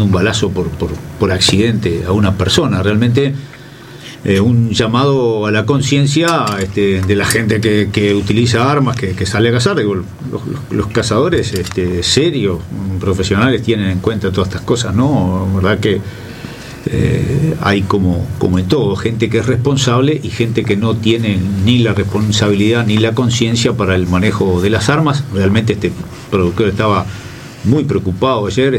un balazo por accidente a una persona. Realmente un llamado a la conciencia de la gente que utiliza armas, que sale a cazar. Digo, los cazadores serios, profesionales, tienen en cuenta todas estas cosas, ¿no? ¿Verdad que hay como en todo, gente que es responsable y gente que no tiene ni la responsabilidad ni la conciencia para el manejo de las armas? Realmente este productor estaba muy preocupado ayer.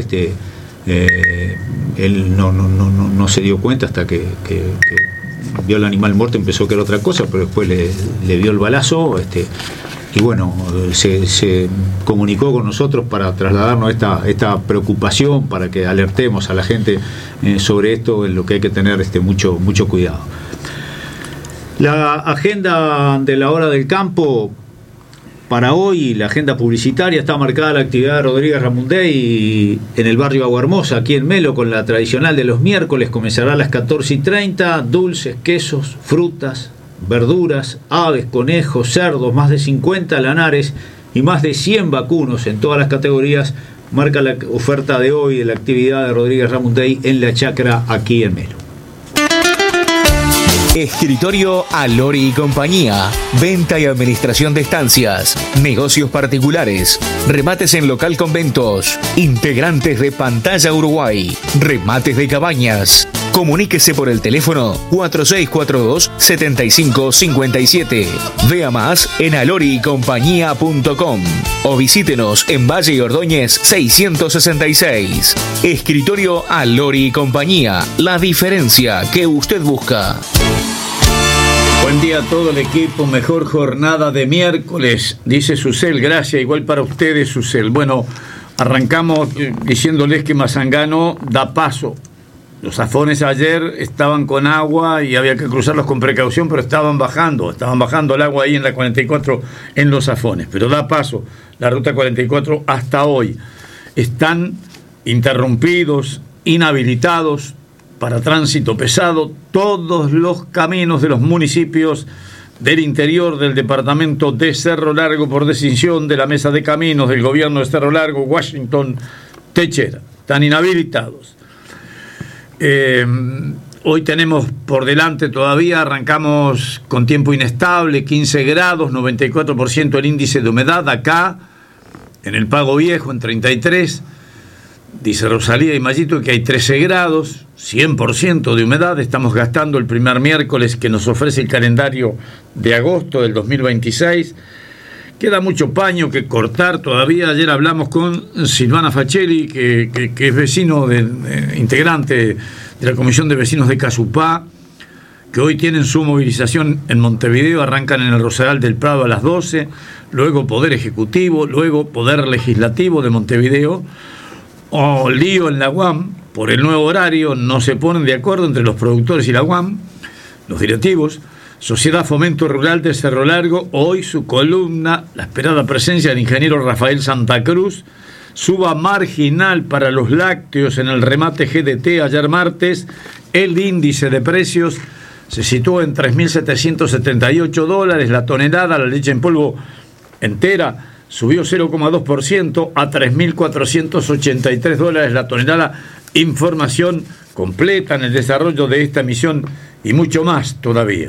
Él no se dio cuenta hasta que vio el animal muerto, empezó que era otra cosa, pero después le vio el balazo, y bueno, se comunicó con nosotros para trasladarnos esta preocupación, para que alertemos a la gente sobre esto, en lo que hay que tener mucho cuidado. La agenda de la hora del campo para hoy, la agenda publicitaria, está marcada la actividad de Rodríguez Ramundey en el barrio Agua Hermosa, aquí en Melo, con la tradicional de los miércoles. Comenzará a las 14:30, dulces, quesos, frutas, verduras, aves, conejos, cerdos, más de 50 lanares y más de 100 vacunos en todas las categorías. Marca la oferta de hoy de la actividad de Rodríguez Ramundey en la chacra aquí en Melo. Escritorio Alori y Compañía. Venta y administración de estancias, negocios particulares, remates en local conventos, integrantes de Pantalla Uruguay, remates de cabañas. Comuníquese por el teléfono 4642-7557. Vea más en aloricompañía.com o visítenos en Valle y Ordóñez 666. Escritorio Alori y Compañía. La diferencia que usted busca. Buen día a todo el equipo, mejor jornada de miércoles, dice Susel. Gracias, igual para ustedes, Susel. Bueno, arrancamos diciéndoles que Mazangano da paso. Los zafones ayer estaban con agua y había que cruzarlos con precaución, pero estaban bajando el agua ahí en la 44 en los zafones, pero da paso la ruta 44 hasta hoy. Están interrumpidos, inhabilitados para tránsito pesado todos los caminos de los municipios del interior del departamento de Cerro Largo, por decisión de la Mesa de Caminos del gobierno de Cerro Largo, Washington, Techera. Están inhabilitados. Hoy tenemos por delante todavía, arrancamos con tiempo inestable, 15 grados, 94% el índice de humedad. Acá, en el Pago Viejo, en 33, dice Rosalía y Mayito que hay 13 grados, 100% de humedad. Estamos gastando el primer miércoles que nos ofrece el calendario de agosto del 2026. Queda mucho paño que cortar todavía. Ayer hablamos con Silvana Fachelli, que es vecino, integrante de la Comisión de Vecinos de Casupá, que hoy tienen su movilización en Montevideo. Arrancan en el Rosedal del Prado a las 12, luego Poder Ejecutivo, luego Poder Legislativo de Montevideo. Lío en la UAM por el nuevo horario, no se ponen de acuerdo entre los productores y la UAM, los directivos. Sociedad Fomento Rural de Cerro Largo, hoy su columna, la esperada presencia del ingeniero Rafael Santa Cruz. Suba marginal para los lácteos en el remate GDT ayer martes. El índice de precios se situó en $3.778 la tonelada. La leche en polvo entera subió 0,2% a $3.483 la tonelada. Información completa en el desarrollo de esta emisión y mucho más todavía.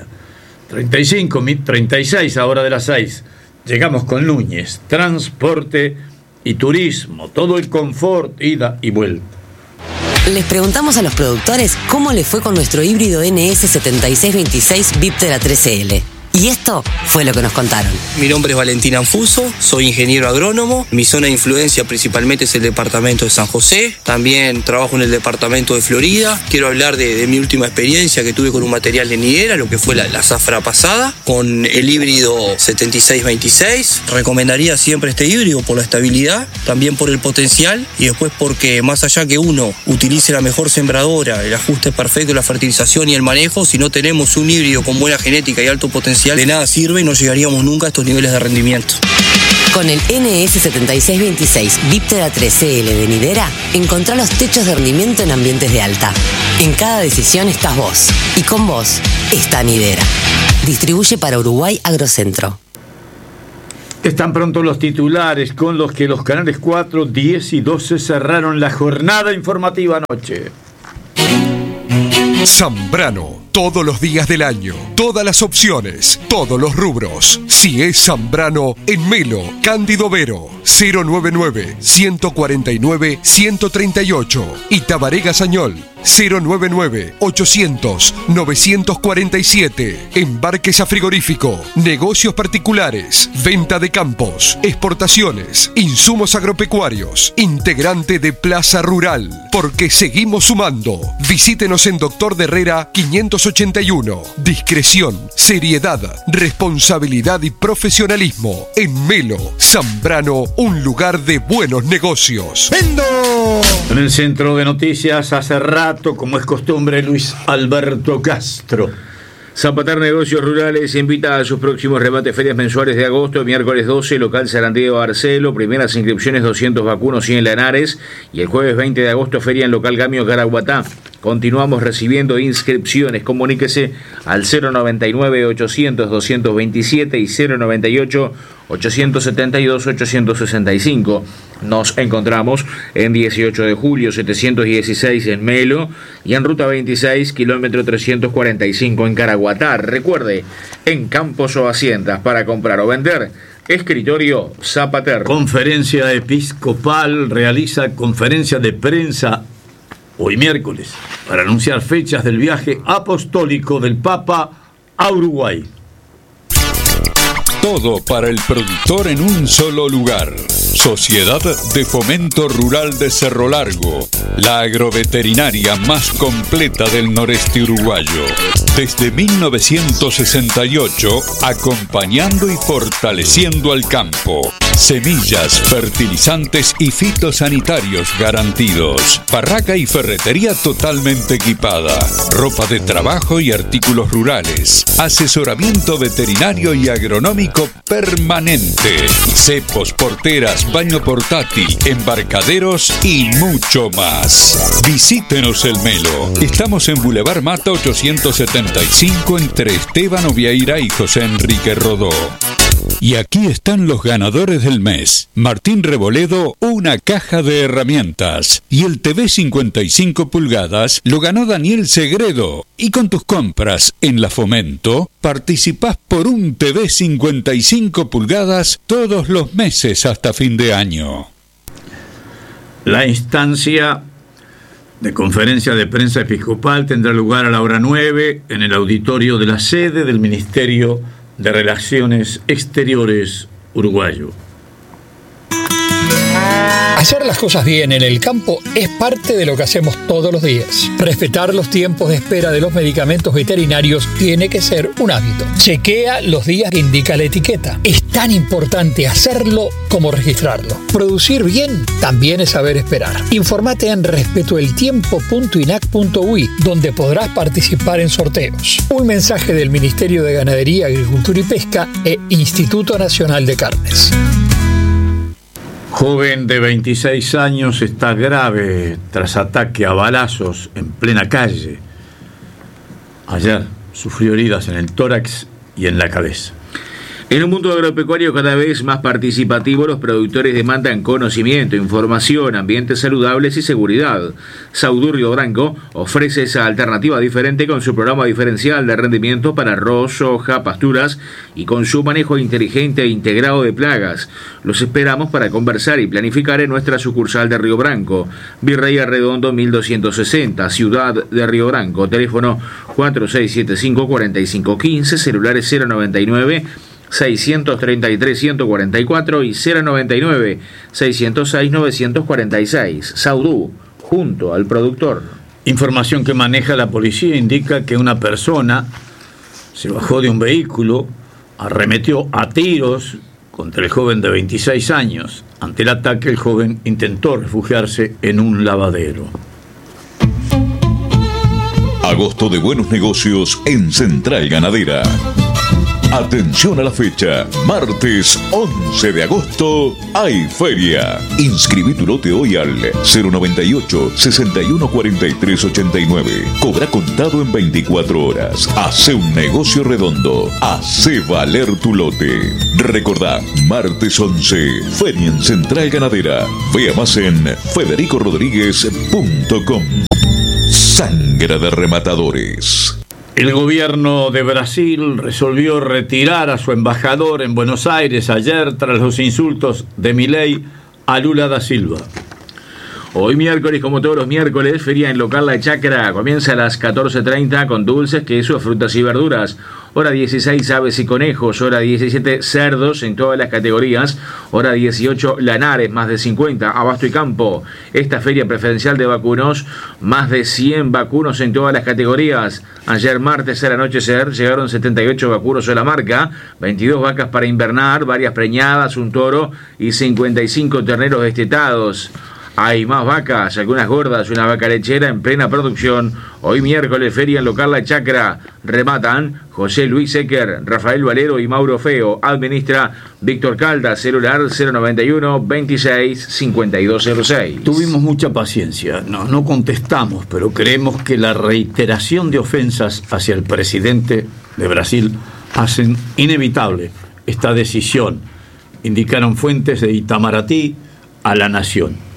36 ahora de las 6. Llegamos con Núñez, transporte y turismo, todo el confort, ida y vuelta. Les preguntamos a los productores cómo les fue con nuestro híbrido NS7626 Viptera 13L. Y esto fue lo que nos contaron. Mi nombre es Valentín Anfuso, soy ingeniero agrónomo. Mi zona de influencia principalmente es el departamento de San José. También trabajo en el departamento de Florida. Quiero hablar de mi última experiencia que tuve con un material de nidera, lo que fue la zafra pasada, con el híbrido 7626. Recomendaría siempre este híbrido por la estabilidad, también por el potencial y después porque más allá que uno utilice la mejor sembradora, el ajuste perfecto, la fertilización y el manejo, si no tenemos un híbrido con buena genética y alto potencial, de nada sirve y no llegaríamos nunca a estos niveles de rendimiento. Con el NS7626 Viptera 13L de nidera, encontrá los techos de rendimiento en ambientes de alta. En cada decisión estás vos, y con vos está Nidera. Distribuye para Uruguay Agrocentro. Están pronto los titulares con los que los canales 4, 10 y 12 cerraron la jornada informativa anoche. Zambrano, todos los días del año, todas las opciones, todos los rubros. Si es Zambrano, en Melo, Cándido Vero, 099-149-138 y Tabaré Gazañol, 099-800-947. Embarques a frigorífico, negocios particulares, venta de campos, exportaciones, insumos agropecuarios, integrante de Plaza Rural, porque seguimos sumando. Visítenos en Doctor de Herrera 581. Discreción, seriedad, responsabilidad y profesionalismo. En Melo, Zambrano, un lugar de buenos negocios. ¡Vendo! En el centro de noticias, hace rato, como es costumbre, Luis Alberto Castro. Zapater Negocios Rurales invita a sus próximos rebates ferias mensuales de agosto, miércoles 12, local Sarandeo Arcelo, primeras inscripciones 200 vacunos 100 Lanares, y el jueves 20 de agosto feria en local Gamio Caraguatá. Continuamos recibiendo inscripciones, comuníquese al 099-800-227 y 098-872-865. Nos encontramos en 18 de julio 716 en Melo y en ruta 26, kilómetro 345 en Caraguatá. Recuerde, en campos o haciendas para comprar o vender, escritorio Zapater. Conferencia Episcopal realiza conferencia de prensa hoy miércoles para anunciar fechas del viaje apostólico del Papa a Uruguay. Todo para el productor en un solo lugar. Sociedad de Fomento Rural de Cerro Largo, la agroveterinaria más completa del noreste uruguayo. Desde 1968, acompañando y fortaleciendo al campo. Semillas, fertilizantes y fitosanitarios garantidos. Barraca y ferretería totalmente equipada. Ropa de trabajo y artículos rurales. Asesoramiento veterinario y agronómico permanente. Cepos, porteras, baño portátil, embarcaderos y mucho más. Visítenos el Melo. Estamos en Boulevard Mata 875 entre Esteban Oviaira y José Enrique Rodó. Y aquí están los ganadores del mes. Martín Reboledo, una caja de herramientas. Y el TV 55 pulgadas lo ganó Daniel Segredo. Y con tus compras en La Fomento, participás por un TV 55 pulgadas todos los meses hasta fin de año. La instancia de conferencia de prensa episcopal tendrá lugar a la hora 9 en el auditorio de la sede del Ministerio de Relaciones Exteriores uruguayo. Hacer las cosas bien en el campo es parte de lo que hacemos todos los días. Respetar los tiempos de espera de los medicamentos veterinarios tiene que ser un hábito. Chequea los días que indica la etiqueta. Es tan importante hacerlo como registrarlo. Producir bien también es saber esperar. Informate en respetoeltiempo.inac.ui, donde podrás participar en sorteos. Un mensaje del Ministerio de Ganadería, Agricultura y Pesca e Instituto Nacional de Carnes. Joven de 26 años está grave tras ataque a balazos en plena calle. Ayer sufrió heridas en el tórax y en la cabeza. En un mundo agropecuario cada vez más participativo, los productores demandan conocimiento, información, ambientes saludables y seguridad. Saudú Río Branco ofrece esa alternativa diferente con su programa diferencial de rendimiento para arroz, soja, pasturas y con su manejo inteligente e integrado de plagas. Los esperamos para conversar y planificar en nuestra sucursal de Río Branco, Virrey Arredondo 1260, Ciudad de Río Branco. Teléfono 4675-4515, celulares 099 633-144 y 099-606-946. Saudú, junto al productor. Información que maneja la policía indica que una persona se bajó de un vehículo, arremetió a tiros contra el joven de 26 años. Ante el ataque, el joven intentó refugiarse en un lavadero. Agosto de buenos negocios en Central Ganadera. Atención a la fecha, martes 11 de agosto hay feria. Inscribí tu lote hoy al 098 61 43 89. Cobra contado en 24 horas. Hace un negocio redondo. Hace valer tu lote. Recordá, martes 11, feria en Central Ganadera. Vea más en federicorodríguez.com. Sangre de rematadores. El gobierno de Brasil resolvió retirar a su embajador en Buenos Aires ayer tras los insultos de Milei a Lula da Silva. Hoy miércoles, como todos los miércoles, feria en local La Chacra. Comienza a las 14:30 con dulces, quesos, frutas y verduras. Hora 16, aves y conejos. Hora 17, cerdos en todas las categorías. Hora 18, lanares, más de 50, abasto y campo. Esta feria preferencial de vacunos, más de 100 vacunos en todas las categorías. Ayer martes al anochecer llegaron 78 vacunos a la marca, 22 vacas para invernar, varias preñadas, un toro y 55 terneros destetados. Hay más vacas, algunas gordas y una vaca lechera en plena producción. Hoy miércoles, feria en local La Chacra. Rematan José Luis Ecker, Rafael Valero y Mauro Feo. Administra Víctor Caldas, celular 091 26 5206. Tuvimos mucha paciencia, no contestamos, pero creemos que la reiteración de ofensas hacia el presidente de Brasil hacen inevitable esta decisión, indicaron fuentes de Itamaraty a La Nación.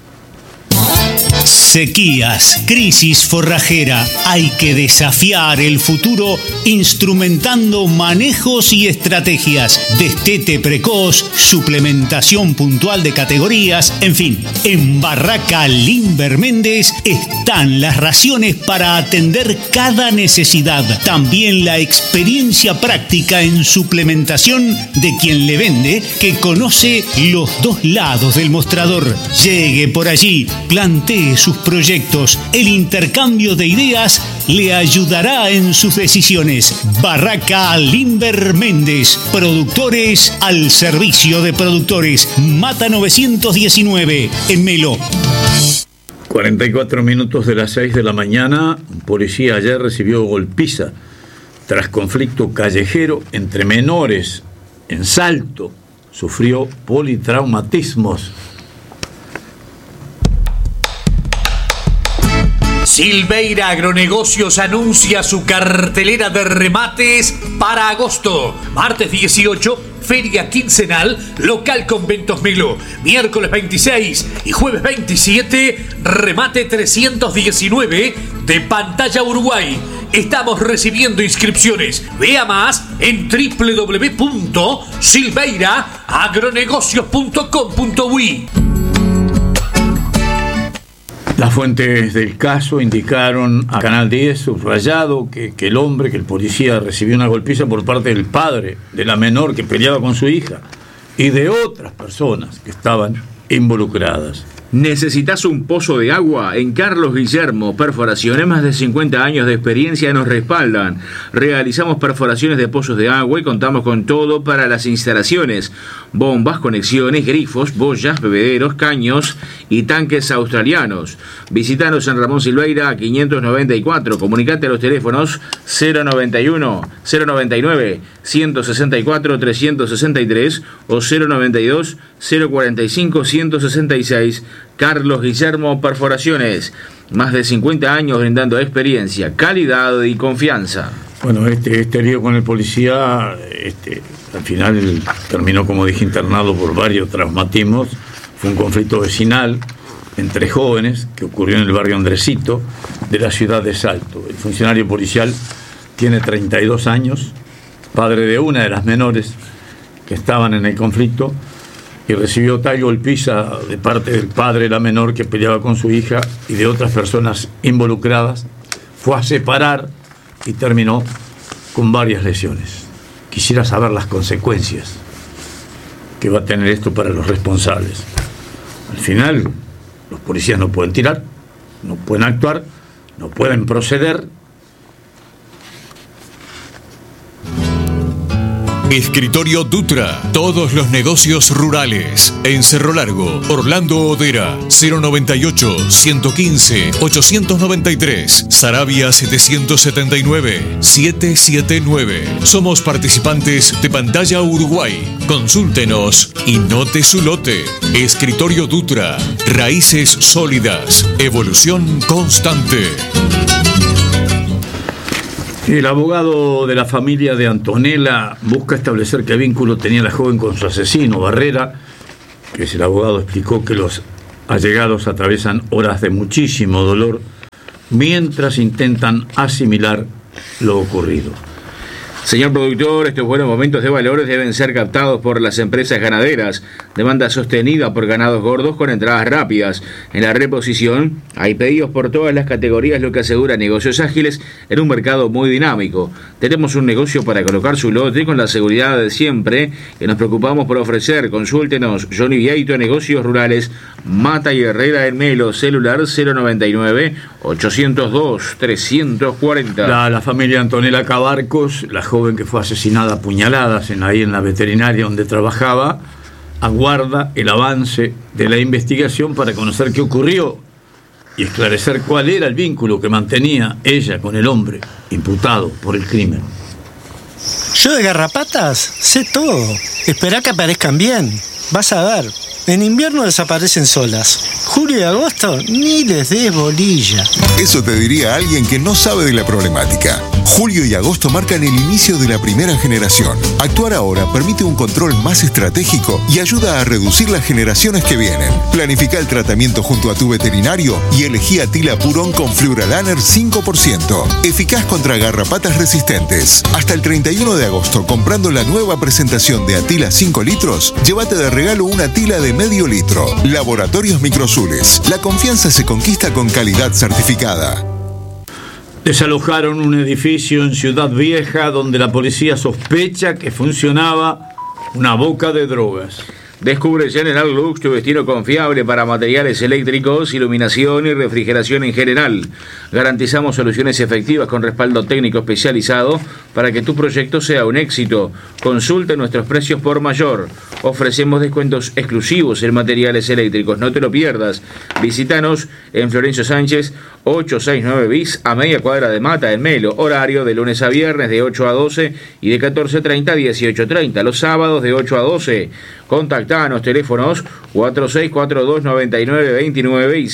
Sequías, crisis forrajera. Hay que desafiar el futuro instrumentando manejos y estrategias. Destete precoz, suplementación puntual de categorías, en fin. En Barraca Limber Méndez están las raciones para atender cada necesidad. También la experiencia práctica en suplementación de quien le vende, que conoce los dos lados del mostrador. Llegue por allí, plantee sus proyectos. El intercambio de ideas le ayudará en sus decisiones. Barraca Limber Méndez, productores al servicio de productores. Mata 919 en Melo. 44 minutos de las 6 de la mañana, un policía ayer recibió golpiza tras conflicto callejero entre menores en Salto. Sufrió politraumatismos. Silveira Agronegocios anuncia su cartelera de remates para agosto. Martes 18, feria quincenal, local Conventos Melo. Miércoles 26 y jueves 27, remate 319 de Pantalla Uruguay. Estamos recibiendo inscripciones. Vea más en www.silveiraagronegocios.com.uy. Las fuentes del caso indicaron a Canal 10, subrayado, que el policía, recibió una golpiza por parte del padre de la menor que peleaba con su hija y de otras personas que estaban involucradas. ¿Necesitas un pozo de agua? En Carlos Guillermo Perforaciones, más de 50 años de experiencia nos respaldan. Realizamos perforaciones de pozos de agua y contamos con todo para las instalaciones: bombas, conexiones, grifos, boyas, bebederos, caños y tanques australianos. Visítanos en Ramón Silveira 594. Comunicate a los teléfonos 091 099 164 363 o 092 045 166. Carlos Guillermo Perforaciones, más de 50 años brindando experiencia, calidad y confianza. Bueno, este lío con el policía, al final terminó, como dije, internado por varios traumatismos. Fue un conflicto vecinal entre jóvenes que ocurrió en el barrio Andresito de la ciudad de Salto. El funcionario policial tiene 32 años, padre de una de las menores que estaban en el conflicto, y recibió tal golpiza de parte del padre de la menor que peleaba con su hija y de otras personas involucradas. Fue a separar y terminó con varias lesiones. Quisiera saber las consecuencias que va a tener esto para los responsables. Al final, los policías no pueden tirar, no pueden actuar, no pueden proceder. Escritorio Dutra. Todos los negocios rurales. En Cerro Largo, Orlando Odera, 098-115-893. Sarabia 779-779. Somos participantes de Pantalla Uruguay. Consúltenos y note su lote. Escritorio Dutra. Raíces sólidas. Evolución constante. El abogado de la familia de Antonella busca establecer qué vínculo tenía la joven con su asesino, Barrera, que el abogado explicó que los allegados atraviesan horas de muchísimo dolor mientras intentan asimilar lo ocurrido. Señor productor, estos buenos momentos de valores deben ser captados por las empresas ganaderas. Demanda sostenida por ganados gordos con entradas rápidas. En la reposición hay pedidos por todas las categorías, lo que asegura negocios ágiles en un mercado muy dinámico. Tenemos un negocio para colocar su lote con la seguridad de siempre que nos preocupamos por ofrecer. Consúltenos. Johnny Vieito, Negocios Rurales, Mata y Herrera en Melo, celular 099-802-340. La familia Antonella Cabarcos, la joven que fue asesinada a puñaladas ahí en la veterinaria donde trabajaba, aguarda el avance de la investigación para conocer qué ocurrió y esclarecer cuál era el vínculo que mantenía ella con el hombre imputado por el crimen. Yo de garrapatas sé todo. Esperá que aparezcan bien. Vas a ver. En invierno desaparecen solas. Julio y agosto ni les des bolilla. Eso te diría alguien que no sabe de la problemática. Julio y agosto marcan el inicio de la primera generación. Actuar ahora permite un control más estratégico y ayuda a reducir las generaciones que vienen. Planifica el tratamiento junto a tu veterinario y elegí Atila Purón con Fluralaner 5%. Eficaz contra garrapatas resistentes. Hasta el 31 de agosto, comprando la nueva presentación de Atila 5 litros, llévate de regalo una Atila de medio litro. Laboratorios Microzules. La confianza se conquista con calidad certificada. Desalojaron un edificio en Ciudad Vieja donde la policía sospecha que funcionaba una boca de drogas. Descubre General Lux, tu destino confiable para materiales eléctricos, iluminación y refrigeración en general. Garantizamos soluciones efectivas con respaldo técnico especializado para que tu proyecto sea un éxito. Consulte nuestros precios por mayor. Ofrecemos descuentos exclusivos en materiales eléctricos. No te lo pierdas. Visítanos en Florencio Sánchez 869 bis, a media cuadra de Mata, en Melo. Horario de lunes a viernes de 8 a 12 y de 14:30 a 18:30. Los sábados de 8 a 12. Contactanos, teléfonos 4642-9929 y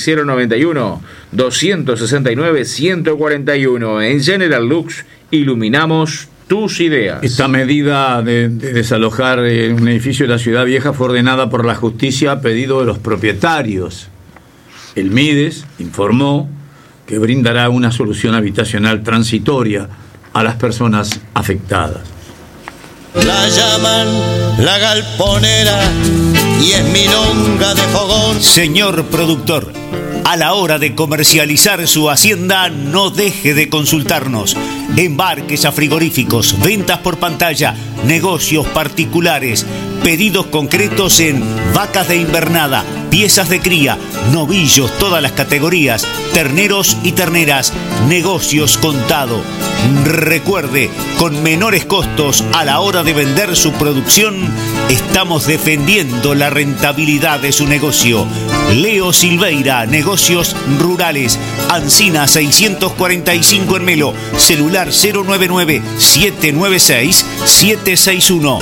091-269-141. En General Lux iluminamos tus ideas. Esta medida de desalojar un edificio de la Ciudad Vieja fue ordenada por la justicia a pedido de los propietarios. El Mides informó que brindará una solución habitacional transitoria a las personas afectadas. La llaman la galponera y es milonga de fogón. Señor productor, a la hora de comercializar su hacienda, no deje de consultarnos. Embarques a frigoríficos, ventas por pantalla, negocios particulares, pedidos concretos en vacas de invernada, piezas de cría, novillos, todas las categorías, terneros y terneras, negocios contado. Recuerde, con menores costos a la hora de vender su producción, estamos defendiendo la rentabilidad de su negocio. Leo Silveira, Negocios Rurales, Ancina 645 en Melo, celular 099-796-761.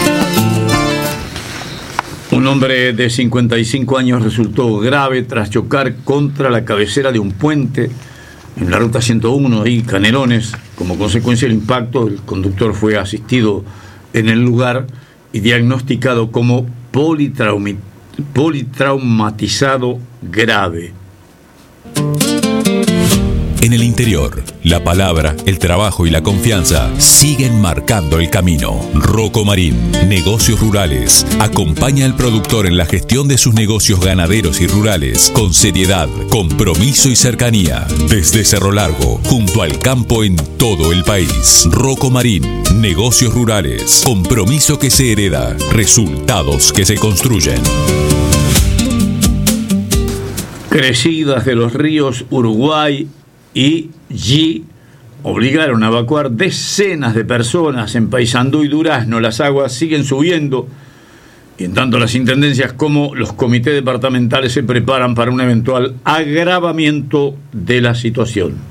Un hombre de 55 años resultó grave tras chocar contra la cabecera de un puente en la ruta 101 y Canelones. Como consecuencia del impacto, el conductor fue asistido en el lugar y diagnosticado como politraumatizado grave. En el interior, la palabra, el trabajo y la confianza siguen marcando el camino. Rocco Marín, Negocios Rurales. Acompaña al productor en la gestión de sus negocios ganaderos y rurales con seriedad, compromiso y cercanía. Desde Cerro Largo, junto al campo en todo el país. Rocco Marín, Negocios Rurales. Compromiso que se hereda, resultados que se construyen. Crecidas de los ríos Uruguay y Yi obligaron a evacuar decenas de personas en Paysandú y Durazno. Las aguas siguen subiendo y en tanto las intendencias como los comités departamentales se preparan para un eventual agravamiento de la situación.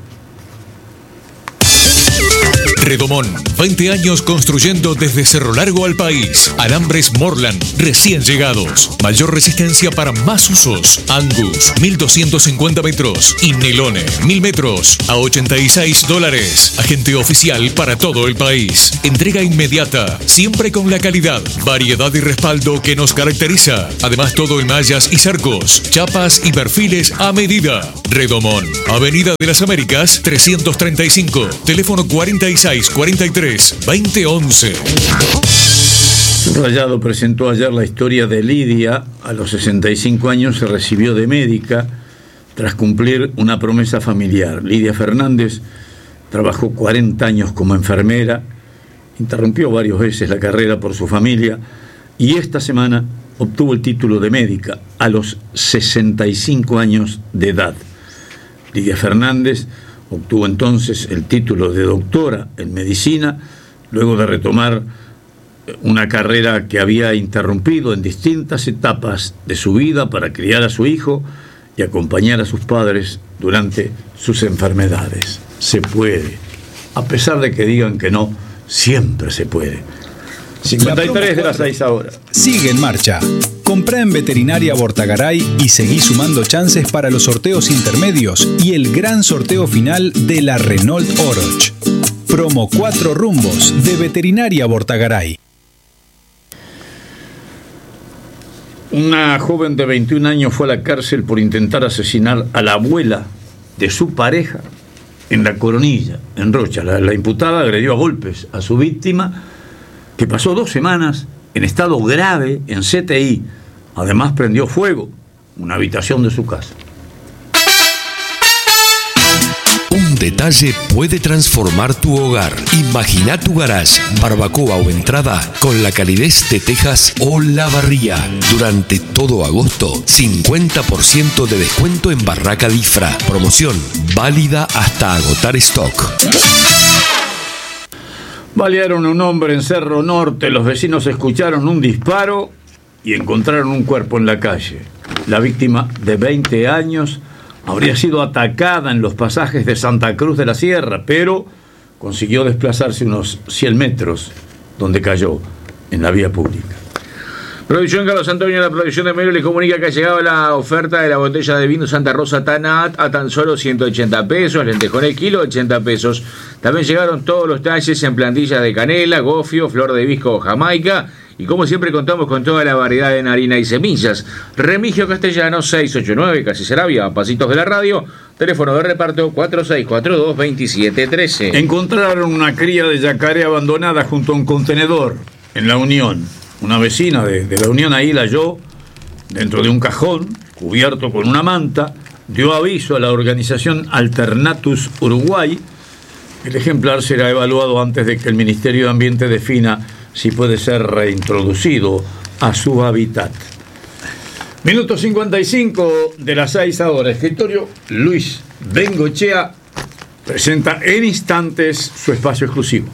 Redomón, 20 años construyendo desde Cerro Largo al país. Alambres Morland, recién llegados. Mayor resistencia para más usos. Angus, 1.250 metros. Y Nelone, 1.000 metros a $86. Agente oficial para todo el país. Entrega inmediata, siempre con la calidad, variedad y respaldo que nos caracteriza. Además, todo en mallas y cercos, chapas y perfiles a medida. Redomón, Avenida de las Américas, 335. Teléfono 4643-2011. Rayado presentó ayer la historia de Lidia. A los 65 años se recibió de médica tras cumplir una promesa familiar. Lidia Fernández trabajó 40 años como enfermera, interrumpió varias veces la carrera por su familia y esta semana obtuvo el título de médica a los 65 años de edad. Lidia Fernández obtuvo entonces el título de doctora en medicina, luego de retomar una carrera que había interrumpido en distintas etapas de su vida para criar a su hijo y acompañar a sus padres durante sus enfermedades. Se puede. A pesar de que digan que no, siempre se puede. 53 de las 6 ahora. Sigue en marcha. Comprá en Veterinaria Bortagaray y seguí sumando chances para los sorteos intermedios y el gran sorteo final de la Renault Oroch. Promo 4 rumbos de Veterinaria Bortagaray. Una joven de 21 años fue a la cárcel por intentar asesinar a la abuela de su pareja en La Coronilla, en Rocha. La imputada agredió a golpes a su víctima, que pasó 2 semanas en estado grave en CTI. Además prendió fuego una habitación de su casa. Un detalle puede transformar tu hogar. Imagina tu garage, barbacoa o entrada con la calidez de Texas o La Barría. Durante todo agosto, 50% de descuento en Barraca Difra. Promoción válida hasta agotar stock. Balearon a un hombre en Cerro Norte. Los vecinos escucharon un disparo y encontraron un cuerpo en la calle. La víctima, de 20 años, habría sido atacada en los pasajes de Santa Cruz de la Sierra, pero consiguió desplazarse unos 100 metros, donde cayó en la vía pública. Producción Carlos Antonio, la producción de Melo, les comunica que ha llegado la oferta de la botella de vino Santa Rosa Tanat a tan solo 180 pesos, lentejones kilo 80 pesos. También llegaron todos los talles en plantillas de canela, gofio, flor de hibisco o jamaica. Y como siempre contamos con toda la variedad en harina y semillas. Remigio Castellano 689, casi Sarabia, Pasitos de la Radio. Teléfono de reparto 4642-2713. Encontraron una cría de yacaré abandonada junto a un contenedor en La Unión. Una vecina de La Unión ahí la halló dentro de un cajón cubierto con una manta. Dio aviso a la organización Alternatus Uruguay. El ejemplar será evaluado antes de que el Ministerio de Ambiente defina si puede ser reintroducido a su hábitat. Minuto 55 de las 6 ahora. Escritorio Luis Bengochea presenta en instantes su espacio exclusivo.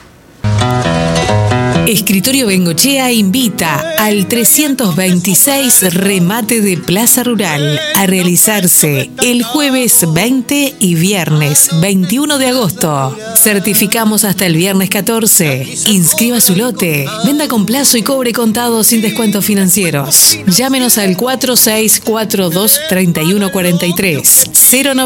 Escritorio Bengochea invita al 326 remate de Plaza Rural a realizarse el jueves 20 y viernes 21 de agosto. Certificamos hasta el viernes 14. Inscriba su lote. Venda con plazo y cobre contado sin descuentos financieros. Llámenos al 4642-3143,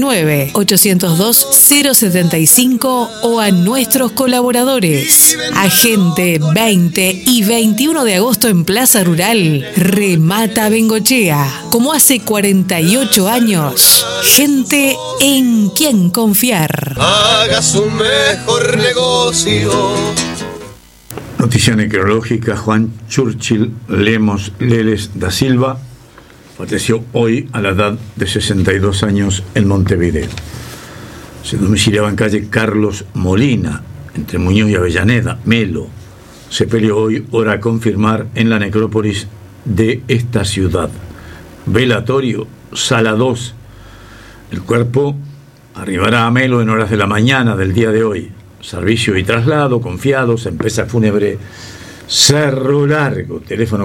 099-802-075 o a nuestros colaboradores. Agente 20 y 21 de agosto en Plaza Rural, remata Bengochea, como hace 48 años. Gente en quien confiar. Hagas un mejor negocio. Noticia necrológica: Juan Churchill Lemos Leles da Silva falleció hoy a la edad de 62 años en Montevideo. Se domiciliaba en calle Carlos Molina, entre Muñoz y Avellaneda, Melo. Se peleó hoy, hora a confirmar, en la necrópolis de esta ciudad. Velatorio, sala 2. El cuerpo arribará a Melo en horas de la mañana del día de hoy. Servicio y traslado confiados, empresa fúnebre Cerro Largo, teléfono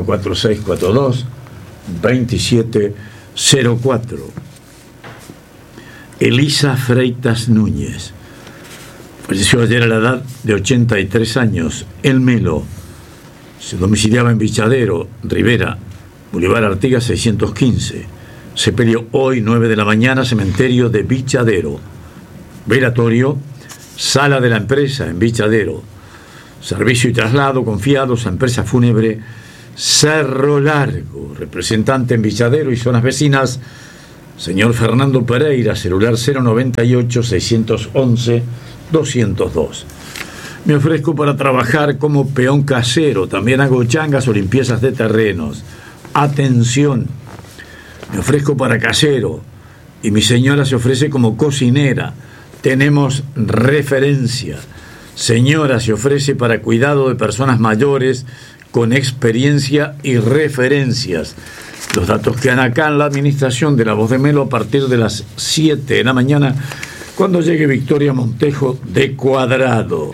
4642-2704. Elisa Freitas Núñez falleció ayer a la edad de 83 años en Melo. Se domiciliaba en Bichadero, Rivera, Boulevard Artigas 615. Sepelio hoy 9 de la mañana, cementerio de Bichadero. Velatorio, sala de la empresa en Bichadero. Servicio y traslado confiados a empresa fúnebre Cerro Largo. Representante en Bichadero y zonas vecinas, señor Fernando Pereira, celular 098-611-202. Me ofrezco para trabajar como peón casero. También hago changas o limpiezas de terrenos. Atención, me ofrezco para casero y mi señora se ofrece como cocinera. Tenemos referencia. Señora se ofrece para cuidado de personas mayores con experiencia y referencias. Los datos quedan acá en la administración de La Voz de Melo a partir de las 7 de la mañana, cuando llegue Victoria Montejo de Cuadrado.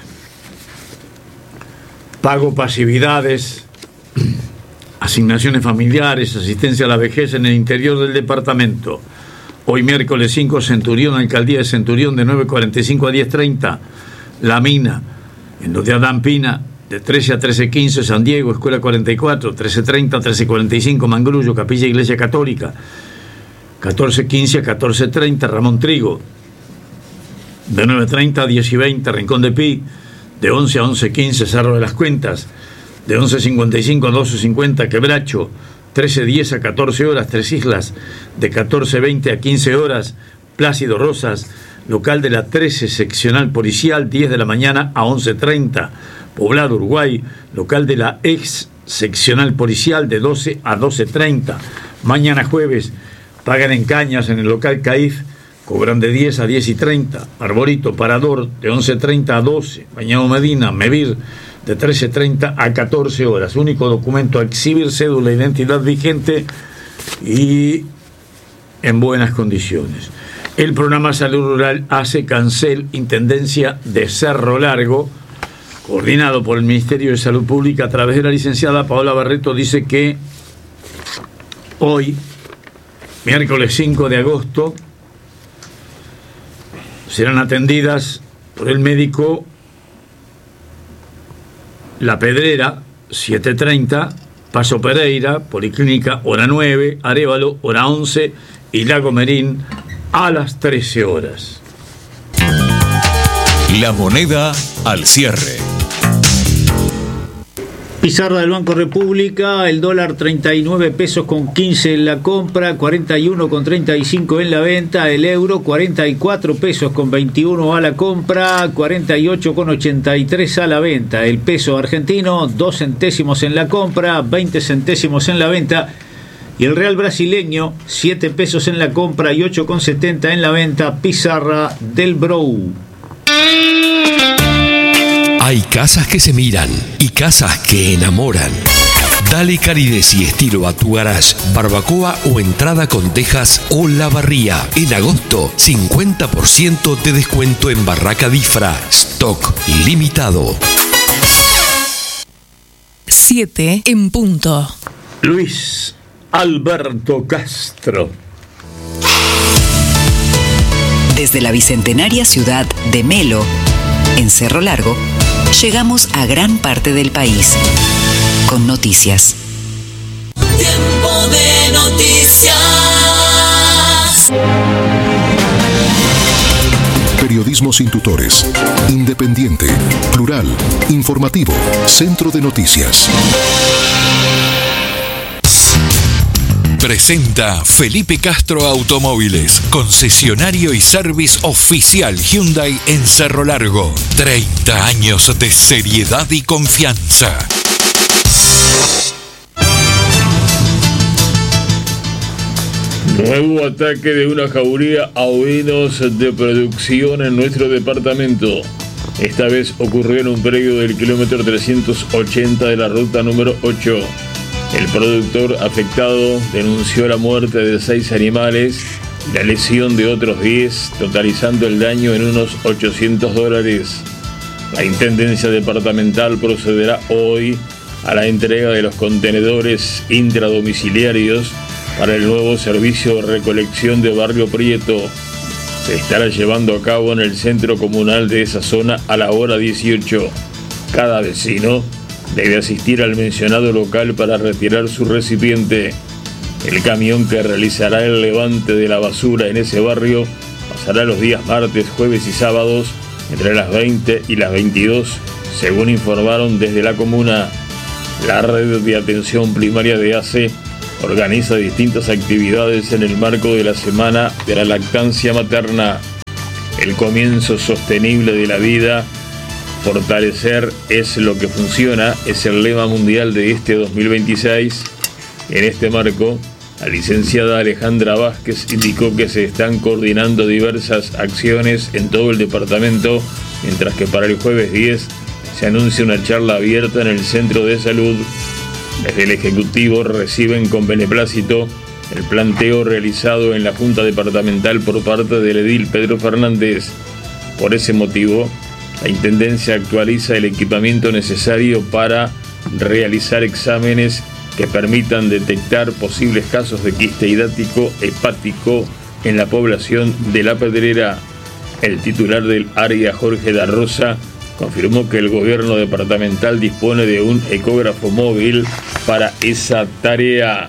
Pago pasividades, asignaciones familiares, asistencia a la vejez en el interior del departamento. Hoy miércoles 5, Centurión, Alcaldía de Centurión, de 9:45 a 10:30. La Mina, en los de Adán Pina, de 13 a 13:15, San Diego, Escuela 44, 13:30 a 13:45, Mangrullo, Capilla Iglesia Católica, 14:15 a 14:30, Ramón Trigo, de 9:30 a 10:20, Rincón de Pi, de 11 a 11:15, Cerro de las Cuentas, de 11:55 a 12:50, Quebracho, 13:10 a 14 horas, Tres Islas, de 14:20 a 15 horas, Plácido Rosas, local de la 13 seccional policial, 10 de la mañana a 11:30, Poblado, Uruguay, local de la ex seccional policial, de 12 a 12:30. Mañana jueves pagan en Cañas en el local CAIF, cobran de 10 a 10:30. Arborito, Parador, de 11:30 a 12. Bañado Medina, Mevir, de 13:30 a 14 horas. Único documento a exhibir, cédula de identidad vigente y en buenas condiciones. El programa Salud Rural hace Cancel, Intendencia de Cerro Largo, coordinado por el Ministerio de Salud Pública a través de la licenciada Paola Barreto, dice que hoy, miércoles 5 de agosto, serán atendidas por el médico La Pedrera, 7:30, Paso Pereira, Policlínica, hora 9, Arévalo, hora 11, y Lago Merín, a las 13 horas. La moneda al cierre. Pizarra del Banco República, el dólar 39 pesos con 15 en la compra, 41 con 35 en la venta, el euro 44 pesos con 21 a la compra, 48 con 83 a la venta, el peso argentino 2 centésimos en la compra, 20 centésimos en la venta, y el real brasileño 7 pesos en la compra y 8 con 70 en la venta. Pizarra del Brou. Hay casas que se miran y casas que enamoran. Dale calidez y estilo a tu garage, barbacoa o entrada con tejas o Olavarría. En agosto, 50% de descuento en Barraca Difra. Stock limitado. 7 en punto. Luis Alberto Castro. Desde la bicentenaria ciudad de Melo, en Cerro Largo, llegamos a gran parte del país con noticias. Tiempo de noticias. Periodismo sin tutores. Independiente. Plural. Informativo. Centro de Noticias. Presenta Felipe Castro Automóviles, concesionario y service oficial Hyundai en Cerro Largo. 30 años de seriedad y confianza. Nuevo ataque de una jauría a ovinos de producción en nuestro departamento. Esta vez ocurrió en un predio del kilómetro 380 de la ruta número 8. El productor afectado denunció la muerte de 6 animales y la lesión de otros 10, totalizando el daño en unos $800. La Intendencia Departamental procederá hoy a la entrega de los contenedores intradomiciliarios para el nuevo servicio de recolección de Barrio Prieto. Se estará llevando a cabo en el centro comunal de esa zona a la hora 18. Cada vecino debe asistir al mencionado local para retirar su recipiente. El camión que realizará el levante de la basura en ese barrio pasará los días martes, jueves y sábados entre las 20 y las 22, según informaron desde la comuna. La red de atención primaria de ACE organiza distintas actividades en el marco de la Semana de la Lactancia Materna. El comienzo sostenible de la vida, fortalecer es lo que funciona, es el lema mundial de este 2026. En este marco, la licenciada Alejandra Vázquez indicó que se están coordinando diversas acciones en todo el departamento, mientras que para el jueves 10 se anuncia una charla abierta en el Centro de Salud. Desde el Ejecutivo reciben con beneplácito el planteo realizado en la Junta Departamental por parte del edil Pedro Fernández. Por ese motivo, la Intendencia actualiza el equipamiento necesario para realizar exámenes que permitan detectar posibles casos de quiste hidrático hepático en la población de La Pedrera. El titular del área, Jorge da Rosa, confirmó que el gobierno departamental dispone de un ecógrafo móvil para esa tarea.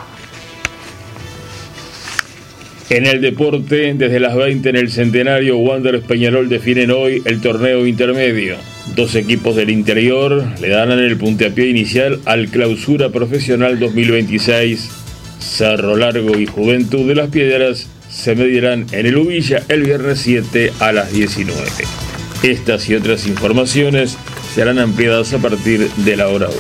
En el deporte, desde las 20 en el Centenario, Wanderers Peñarol definen hoy el torneo intermedio. 2 equipos del interior le darán el puntapié inicial al Clausura Profesional 2026. Cerro Largo y Juventud de las Piedras se medirán en el Ubilla el viernes 7 a las 19. Estas y otras informaciones serán ampliadas a partir de la hora 8.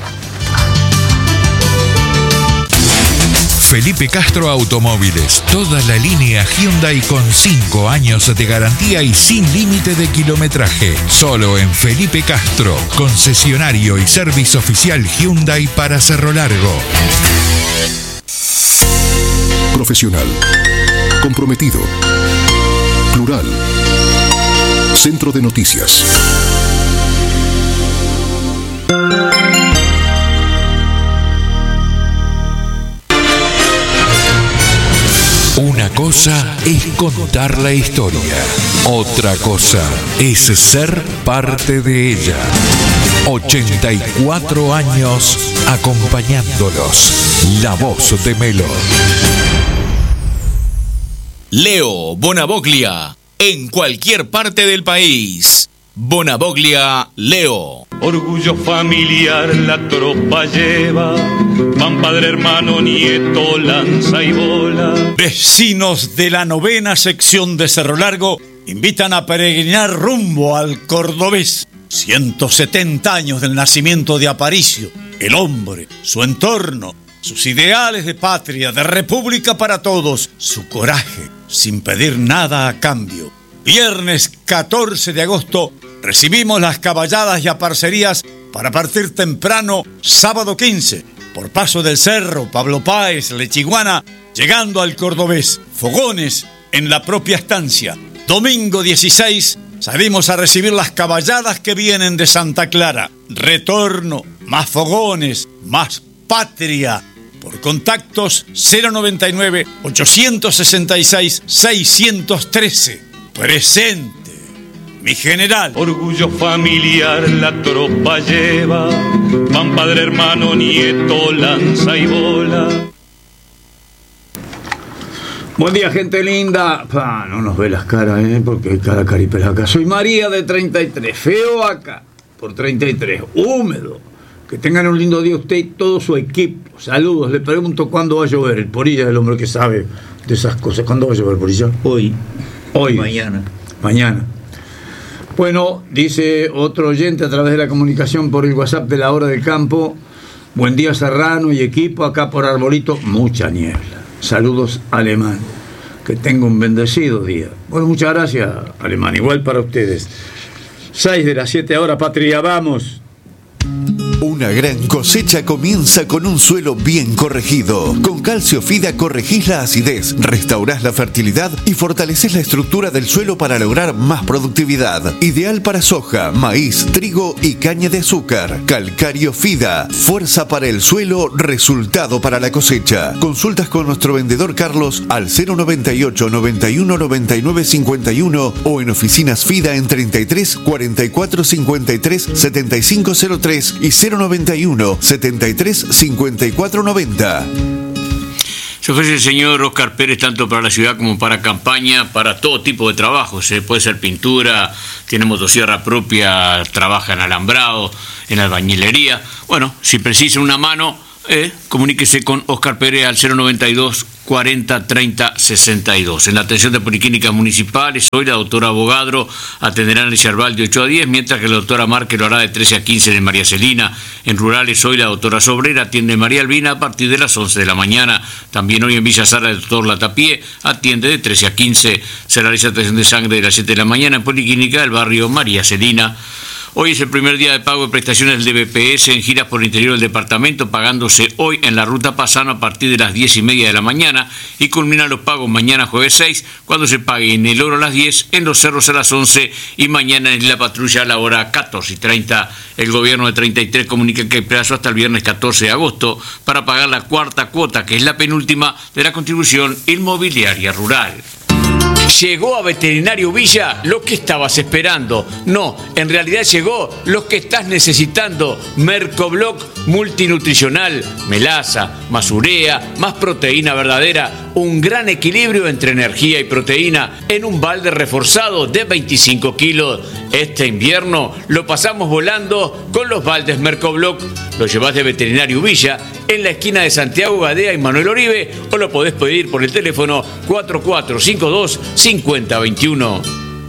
Felipe Castro Automóviles, toda la línea Hyundai con 5 años de garantía y sin límite de kilometraje. Solo en Felipe Castro, concesionario y servicio oficial Hyundai para Cerro Largo. Profesional, comprometido, plural. Centro de Noticias. Una cosa es contar la historia, otra cosa es ser parte de ella. 84 años acompañándolos. La voz de Melo. Leo Bonavoglia, en cualquier parte del país. Bonavoglia Leo. Orgullo familiar la tropa lleva, van padre, hermano, nieto, lanza y bola. Vecinos de la 9ª sección de Cerro Largo invitan a peregrinar rumbo al Cordobés. 170 años del nacimiento de Aparicio, el hombre, su entorno, sus ideales de patria, de república para todos, su coraje, sin pedir nada a cambio. Viernes 14 de agosto recibimos las caballadas y aparcerías para partir temprano sábado 15 por Paso del Cerro, Pablo Páez, Lechiguana, llegando al Cordobés. Fogones en la propia estancia. Domingo 16 salimos a recibir las caballadas que vienen de Santa Clara. Retorno, más fogones, más patria. Por contactos 099-866-613. Presente, mi general. Orgullo familiar la tropa lleva, van padre, hermano, nieto, lanza y bola. Buen día, gente linda. No nos ve las caras, porque hay cara caripela acá. Soy María de 33, feo acá, por 33, húmedo. Que tengan un lindo día usted y todo su equipo. Saludos. Le pregunto cuándo va a llover. El Porilla es el hombre que sabe de esas cosas. ¿Cuándo va a llover, Porilla? Hoy. Mañana. Bueno, dice otro oyente a través de la comunicación por el WhatsApp de la Hora del Campo. Buen día, Serrano y equipo. Acá por Arbolito, mucha niebla. Saludos, Alemán. Que tenga un bendecido día. Bueno, muchas gracias, Alemán. Igual para ustedes. 6 de las 7 ahora, patria, vamos. Una gran cosecha comienza con un suelo bien corregido. Con Calcio Fida corregís la acidez, restaurás la fertilidad y fortaleces la estructura del suelo para lograr más productividad. Ideal para soja, maíz, trigo y caña de azúcar. Calcario Fida. Fuerza para el suelo, resultado para la cosecha. Consultas con nuestro vendedor Carlos al 098 91 99 51 o en oficinas Fida en 33 44 53 75 03 y 091 73 54 90. Se ofrece el señor Oscar Pérez tanto para la ciudad como para campaña, para todo tipo de trabajos. Puede ser pintura, tiene motosierra propia, trabaja en alambrado, en albañilería. Bueno, si precisa una mano, comuníquese con Oscar Pérez al 092 40 30 62. En la atención de Policlínicas Municipales, hoy la doctora Abogadro atenderá en el Yerbal de 8 a 10, mientras que la doctora Márquez lo hará de 13 a 15 en María Celina. En Rurales, hoy la doctora Sobrera atiende en María Albina a partir de las 11 de la mañana. También hoy en Villa Sara el doctor Latapié atiende de 13 a 15. Se realiza atención de sangre de las 7 de la mañana en Policlínica del barrio María Celina. Hoy es el primer día de pago de prestaciones del BPS en giras por el interior del departamento, pagándose hoy en la ruta Pasano a partir de las 10:30 de la mañana y culminan los pagos mañana jueves 6, cuando se pague en el Oro a las 10, en Los Cerros a las 11 y mañana en La Patrulla a la hora 14:30. El gobierno de 33 comunica que hay plazo hasta el viernes 14 de agosto para pagar la cuarta cuota, que es la penúltima de la contribución inmobiliaria rural. Llegó a Veterinario Villa lo que estabas esperando. No, en realidad llegó lo que estás necesitando. Mercobloc multinutricional, melaza, más urea, más proteína verdadera. Un gran equilibrio entre energía y proteína en un balde reforzado de 25 kilos. Este invierno lo pasamos volando con los baldes Mercobloc. Lo llevas de Veterinario Villa en la esquina de Santiago Gadea y Manuel Oribe, o lo podés pedir por el teléfono 4452-5021.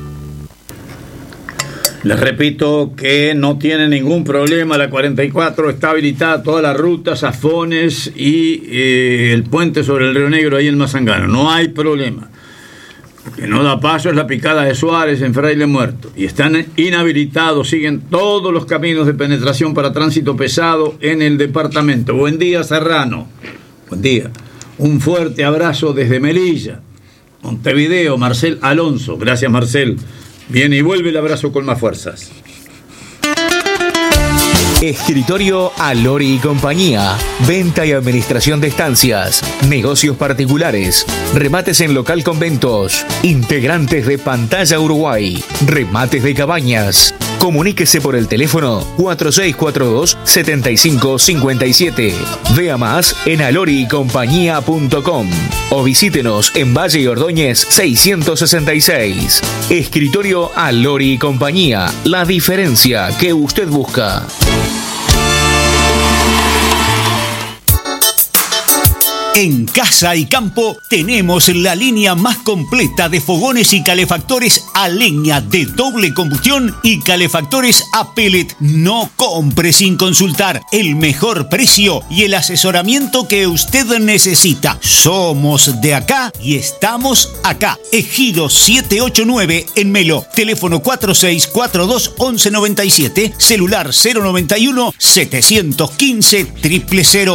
Les repito que no tiene ningún problema, la 44 está habilitada todas las rutas, Afones y el puente sobre el Río Negro ahí en Mazangano, no hay problema. Lo que no da paso es la picada de Suárez en Fraile Muerto, y están inhabilitados, siguen todos los caminos de penetración para tránsito pesado en el departamento. Buen día, Serrano. Buen día. Un fuerte abrazo desde Melilla, Montevideo, Marcel Alonso. Gracias, Marcel. Viene y vuelve el abrazo con más fuerzas. Escritorio Alori y Compañía. Venta y administración de estancias. Negocios particulares. Remates en local conventos. Integrantes de Pantalla Uruguay. Remates de cabañas. Comuníquese por el teléfono 4642-7557. Vea más en aloricompañía.com o visítenos en Valle y Ordóñez 666. Escritorio Alori y Compañía. La diferencia que usted busca. En Casa y Campo tenemos la línea más completa de fogones y calefactores a leña de doble combustión y calefactores a pellet. No compre sin consultar. El mejor precio y el asesoramiento que usted necesita. Somos de acá y estamos acá. Ejido 789 en Melo. Teléfono 4642-1197. Celular 091-715-000.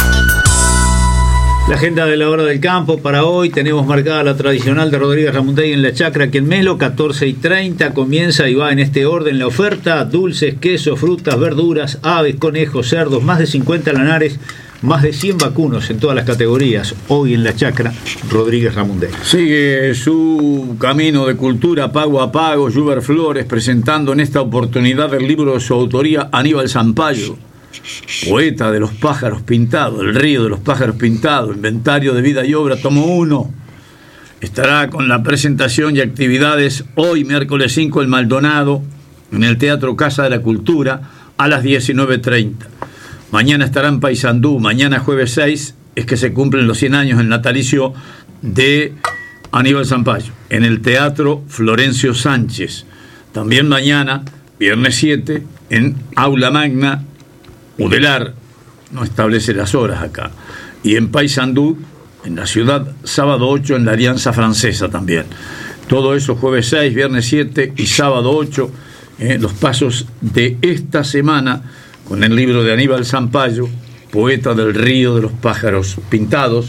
La agenda de la hora del campo para hoy tenemos marcada la tradicional de Rodríguez Ramundey en la chacra aquí en Melo, 14:30 comienza y va en este orden la oferta: dulces, quesos, frutas, verduras, aves, conejos, cerdos, más de 50 lanares, más de 100 vacunos en todas las categorías. Hoy en la chacra Rodríguez Ramundey. Sigue su camino de cultura pago a pago Juber Flores, presentando en esta oportunidad el libro de su autoría Aníbal Zampayo, poeta de los pájaros pintados, el río de los pájaros pintados, inventario de vida y obra, tomo 1. Estará con la presentación y actividades hoy, miércoles 5, el Maldonado, en el Teatro Casa de la Cultura, a las 19:30. Mañana estará en Paysandú, mañana jueves 6, es que se cumplen los 100 años del natalicio de Aníbal Zampayo, en el Teatro Florencio Sánchez. También mañana, viernes 7, en Aula Magna, Udelar, no establece las horas acá, y en Paysandú, en la ciudad, sábado 8 en la Alianza Francesa también. Todo eso jueves 6, viernes 7 y sábado 8, los pasos de esta semana con el libro de Aníbal Zampayo, Poeta del Río de los Pájaros Pintados,